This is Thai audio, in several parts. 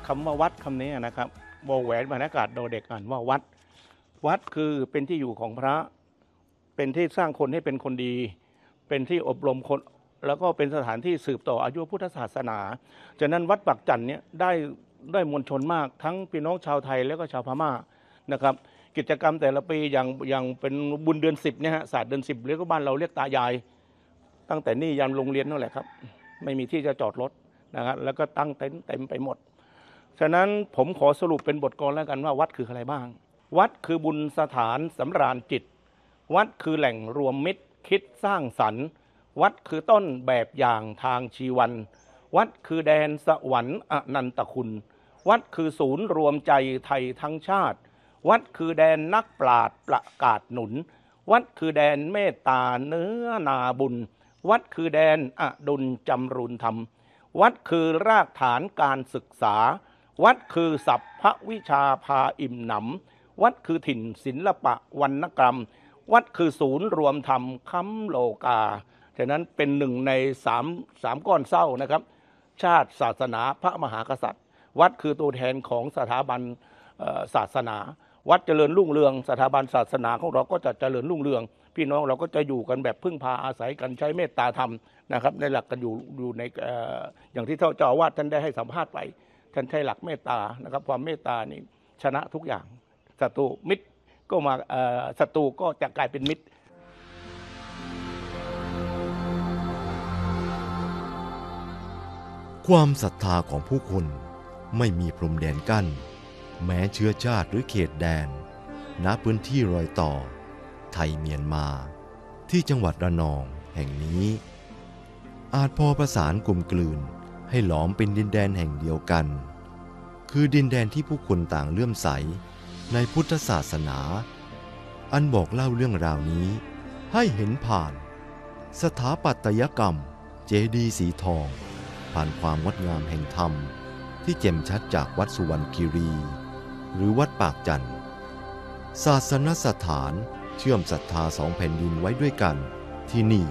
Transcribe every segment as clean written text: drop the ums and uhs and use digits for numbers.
คำว่าวัดคำนี้นะครับวอแหวนบรรยากาศโดเด็กอ่านว่าวัดวัดคือเป็นที่อยู่ของพระเป็นที่สร้างคนให้เป็นคนดี เป็นที่อบรมคนแล้วก็เป็นสถานที่สืบต่ออายุพุทธศาสนาฉะนั้นวัดปักจันเนี่ยได้มวลชนมากทั้งพี่น้องชาวไทยแล้วก็ชาวพม่านะครับกิจกรรมแต่ละปีอย่างเป็นบุญเดือน10เนี่ยฮะศาสตร์เดือน10หรือก็บ้านเราเรียกตายายตั้งแต่นี่ยันโรงเรียนนั่นแหละครับไม่มีที่จะจอดรถนะครับแล้วก็ตั้งเต็นท์เต็มไปหมดฉะนั้นผมขอสรุปเป็นบทกลแล้วกันว่าวัดคืออะไรบ้างวัดคือบุญสถานสำราญจิตวัดคือแหล่งรวมมิตรคิดสร้างสรรค์วัดคือต้นแบบอย่างทางชีวันวัดคือแดนสวรรค์อนันตคุณวัดคือศูนย์รวมใจไทยทั้งชาติวัดคือแดนนักปราชญ์ประกาศหนุนวัดคือแดนเมตตาเนื้อนาบุญวัดคือแดนอดุลจำรุนธรรมวัดคือรากฐานการศึกษาวัดคือศัพพวิชาพาอิ่มหนำวัดคือถิ่นศิลปะวรรณกรรมวัดคือศูนย์รวมธรรมค้ำโลกาฉะนั้นเป็นหนึ่งในสามก้อนเศร้านะครับชาติศาสนาพระมหากษัตริย์วัดคือตัวแทนของสถาบันศาสนาวัดเจริญรุ่งเรืองสถาบันศาสนาของเราก็จะเจริญรุ่งเรืองพี่น้องเราก็จะอยู่กันแบบพึ่งพาอาศัยกันใช้เมตตาธรรมนะครับในหลักกันอยู่ในอย่างที่เจ้าอาวาสท่านได้ให้สัมภาษณ์ไปท่านใช้หลักเมตตานะครับความเมตตานี่ชนะทุกอย่างศัตรูมิตรก็มาศัตรูก็จะกลายเป็นมิตรความศรัทธาของผู้คนไม่มีพรมแดนกั้นแม้เชื้อชาติหรือเขตแดนณพื้นที่รอยต่อไทยเมียนมาที่จังหวัดระนองแห่งนี้อาจพอประสานกลมกลืนให้หลอมเป็นดินแดนแห่งเดียวกันคือดินแดนที่ผู้คนต่างเลื่อมใสในพุทธศาสนาอันบอกเล่าเรื่องราวนี้ให้เห็นผ่านสถาปัตยกรรมเจดีย์สีทองผ่านความงดงามแห่งธรรมที่เจ่มชัดจากวัดสุวรรณคีรีหรือวัดปากจันทร์ศาสนสถานเชื่อมศรัทธาสองแผ่นดินไว้ด้วยกันที่นี่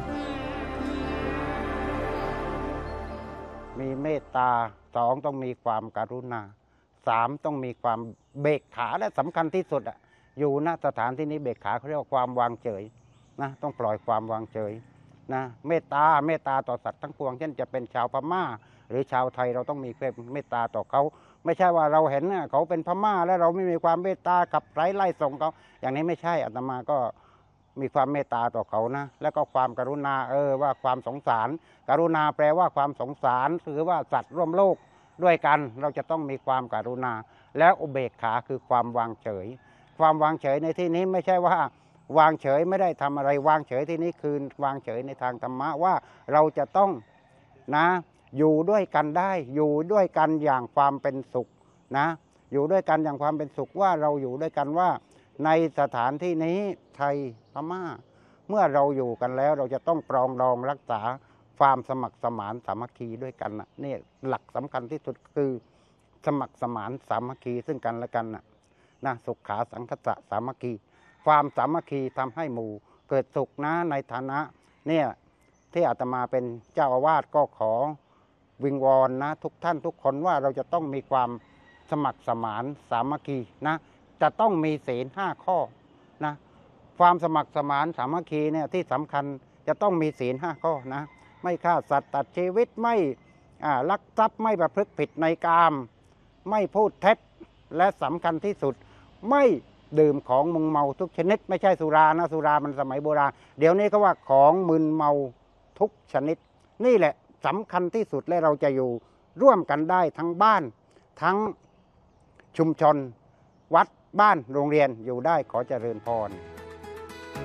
มีเมตตาสองต้องมีความกรุณาสามต้องมีความเบกขาและสำคัญที่สุดอยู่ณสถานที่นี้เบกขาเขาเรียกว่าความวางเฉยนะต้องปล่อยความวางเฉยนะเมตตาต่อสัตว์ทั้งปวงเช่นจะเป็นชาวพม่าหรือชาวไทยเราต้องมีเมตตาต่อเขาไม่ใช่ว่าเราเห็นเขาเป็นพม่าแล้วเราไม่มีความเมตตาขับไล่ส่งเขาอย่างนี้ไม่ใช่อาตมาก็มีความเมตตาต่อเขานะแล้วก็ความกรุณาว่าความสงสารกรุณาแปลว่าความสงสารหรือว่าสัตว์ร่วมโลกด้วยกันเราจะต้องมีความกรุณาแล้วอุเบกขาคือความวางเฉยความวางเฉยในที่นี้ไม่ใช่ว่าวางเฉยไม่ได้ทำอะไรวางเฉยที่นี้คือวางเฉยในทางธรรมะว่าเราจะต้องนะอยู่ด้วยกันได้อยู่ด้วยกันอย่างความเป็นสุขนะอยู่ด้วยกันอย่างความเป็นสุขว่าเราอยู่ด้วยกันว่าในสถานที่นี้ไทยพม่าเมื่อเราอยู่กันแล้วเราจะต้องปรองดองรักษาความสมัครสมานสามัคคีด้วยกันนี่หลักสำคัญที่สุดคือสมัครสมานสามัคคีซึ่งกันและกันนะสุขาสังคสะสามัคคีความสามัคคีทำให้หมู่เกิดสุขนะในฐานะเนี่ยที่อาตมาเป็นเจ้าอาวาสก็ขอวิงวอนนะทุกท่านทุกคนว่าเราจะต้องมีความสมัครสมานสามัคคีนะจะต้องมีศีล5 ข้อนะความสมัครสมานสามัคคีเนี่ยที่สำคัญจะต้องมีศีล5 ข้อนะไม่ฆ่าสัตว์ตัดชีวิตไม่ลักทรัพย์ไม่ประพฤติผิดในกามไม่พูดเท็จและสำคัญที่สุดไม่ดื่มของมึนเมาทุกชนิดไม่ใช่สุรานะสุรามันสมัยโบราณเดี๋ยวนี้เขาว่าของมึนเมาทุกชนิดนี่แหละสำคัญที่สุดและเราจะอยู่ร่วมกันได้ทั้งบ้านทั้งชุมชนวัดบ้านโรงเรียนอยู่ได้ขอเจริญพร